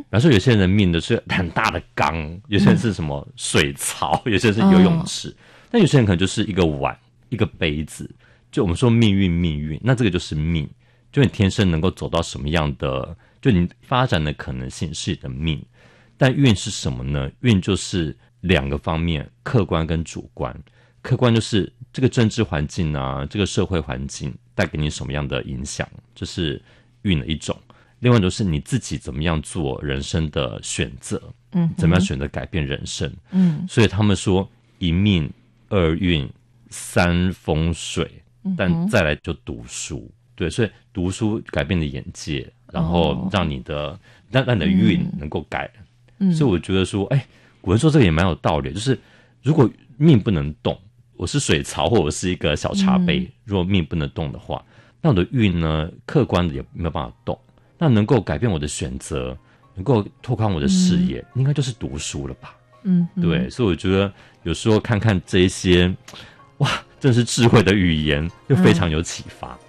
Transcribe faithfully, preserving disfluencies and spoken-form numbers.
方说有些人的命的是很大的缸，有些人是什么水槽，有些人是游泳池，但有些人可能就是一个碗一个杯子。就我们说命运命运，那这个就是命，就你天生能够走到什么样的，就你发展的可能性是你的命。但运是什么呢？运就是两个方面，客观跟主观。客观就是这个政治环境啊，这个社会环境带给你什么样的影响，这是运的一种。另外就是你自己怎么样做人生的选择，嗯，怎么样选择改变人生，嗯，所以他们说一命二运三风水，但再来就读书，对，所以读书改变你的眼界，然后让你的、哦、让让你的运能够改，嗯，所以我觉得说，哎，古人说这个也蛮有道理，就是如果命不能动，我是水槽或者我是一个小茶杯，嗯、如果命不能动的话，那我的运呢，客观的也没有办法动。那能够改变我的选择，能够拓宽我的视野，嗯、应该就是读书了吧？嗯，对，所以我觉得有时候看看这一些，哇，真是智慧的语言，又非常有启发。